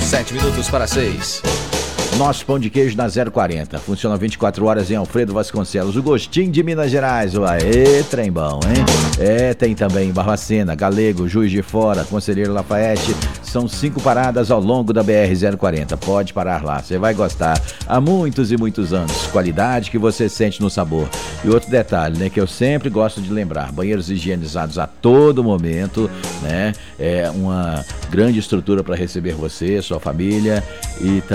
7 minutos para 6. Nosso pão de queijo na 040. Funciona 24 horas em Alfredo Vasconcelos. O gostinho de Minas Gerais. Aê, trem bom, hein? Tem também Barbacena, Galego, Juiz de Fora, Conselheiro Lafayette. São 5 paradas ao longo da BR-040. Pode parar lá, você vai gostar. Há muitos e muitos anos. Qualidade que você sente no sabor. E outro detalhe, né, que eu sempre gosto de lembrar. Banheiros higienizados a todo momento, né? É uma grande estrutura para receber você, sua família e